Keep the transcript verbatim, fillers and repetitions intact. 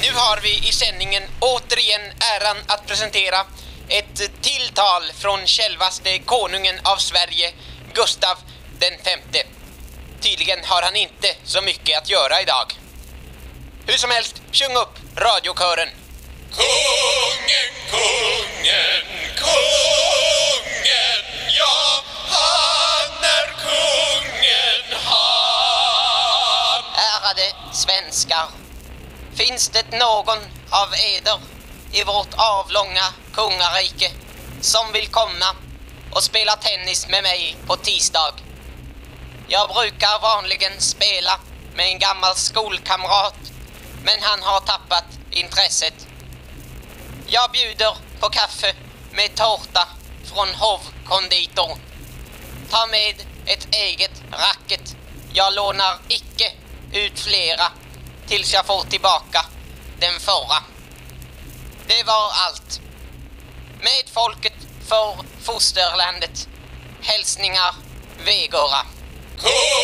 nu har vi i sändningen återigen äran att presentera ett tilltal från självaste konungen av Sverige, Gustav den femte. Tydligen har han inte så mycket att göra idag. Hur som helst, sjung upp radiokören. Kungen, kungen, kungen, ja, han är kungen, han. Ärade svenskar, finns det någon av eder i vårt avlånga kungarike som vill komma och spela tennis med mig på tisdag? Jag brukar vanligen spela med en gammal skolkamrat, men han har tappat intresset. Jag bjuder på kaffe med tårta från hovkonditorn. Ta med ett eget racket. Jag lånar icke ut flera tills jag får tillbaka den förra. Det var allt. Med folket för fosterlandet. Hälsningar Vegåra.